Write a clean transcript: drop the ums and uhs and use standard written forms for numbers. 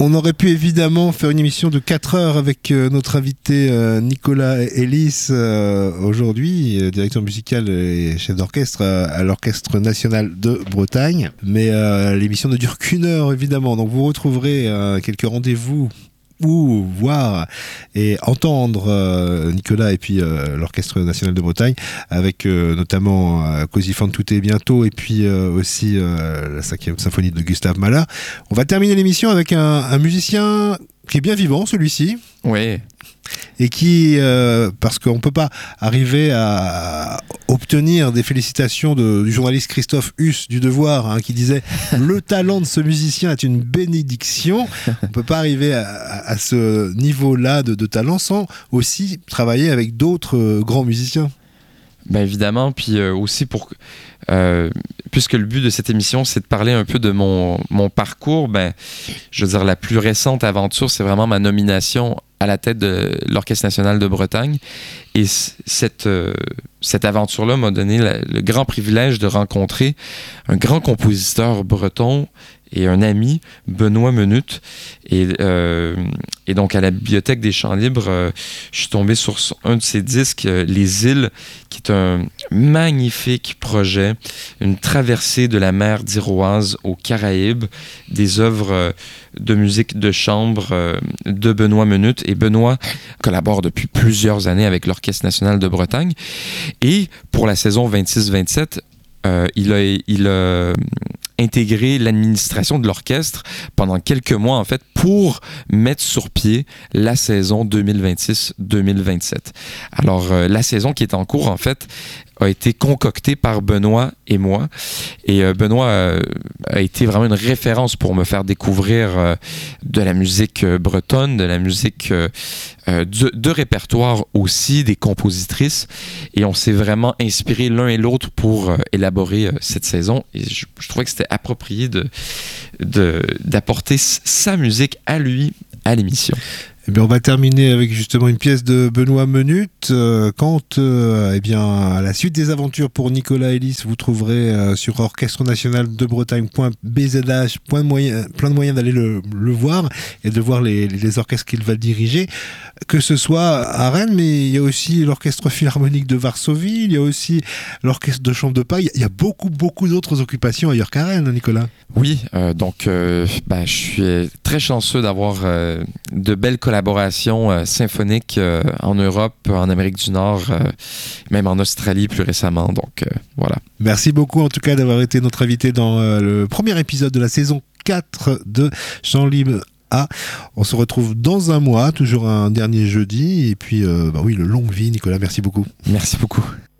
On aurait pu évidemment faire une émission de 4 heures avec notre invité Nicolas Ellis aujourd'hui, directeur musical et chef d'orchestre à l'Orchestre National de Bretagne. Mais l'émission ne dure qu'1 heure évidemment, donc vous retrouverez quelques rendez-vous ou voir et entendre Nicolas et puis l'Orchestre National de Bretagne avec notamment Così fan tutte bientôt et puis aussi la 5e symphonie de Gustav Mahler. On va terminer l'émission avec un musicien qui est bien vivant, celui-ci. Oui. Et qui, parce qu'on ne peut pas arriver à obtenir des félicitations du journaliste Christophe Huss du Devoir, hein, qui disait « Le talent de ce musicien est une bénédiction ». On ne peut pas arriver à ce niveau-là de talent sans aussi travailler avec d'autres grands musiciens. Ben évidemment, puis aussi puisque le but de cette émission, c'est de parler un peu de mon parcours, je veux dire, la plus récente aventure, c'est vraiment ma nomination à la tête de l'Orchestre National de Bretagne. Et cette aventure-là m'a donné le grand privilège de rencontrer un grand compositeur breton et un ami, Benoît Menut. Et donc, à la Bibliothèque des Chants Libres, je suis tombé sur un de ses disques, Les Îles, qui est un magnifique projet, une traversée de la mer d'Iroise aux Caraïbes, des œuvres de musique de chambre de Benoît Menut. Et Benoît collabore depuis plusieurs années avec l'Orchestre National de Bretagne. Et pour la saison 26-27, il a intégré l'administration de l'orchestre pendant quelques mois, en fait, pour mettre sur pied la saison 2026-2027. Alors, la saison qui est en cours, en fait, a été concoctée par Benoît et moi. Et Benoît a été vraiment une référence pour me faire découvrir de la musique bretonne, de la musique de répertoire aussi, des compositrices. Et on s'est vraiment inspiré l'un et l'autre pour élaborer cette saison. Et je trouvais que c'était approprié d'apporter sa musique à lui, à l'émission. Eh bien, on va terminer avec justement une pièce de Benoît Menut. Quant eh bien, à la suite des aventures pour Nicolas Ellis, vous trouverez sur orchestre-national-de-bretagne.bzh plein de moyens d'aller le voir et de voir les orchestres qu'il va diriger. Que ce soit à Rennes, mais il y a aussi l'Orchestre Philharmonique de Varsovie, il y a aussi l'Orchestre de Chambre de Paris. Il y a beaucoup d'autres occupations ailleurs qu'à Rennes, Nicolas. Oui, donc je suis très chanceux d'avoir de belles collaborations symphoniques en Europe, en Amérique du Nord, même en Australie plus récemment. Donc voilà. Merci beaucoup en tout cas d'avoir été notre invité dans le premier épisode de la saison 4 de Chants Libres. On se retrouve dans un mois, toujours un dernier jeudi. Et puis, oui, longue vie, Nicolas. Merci beaucoup. Merci beaucoup.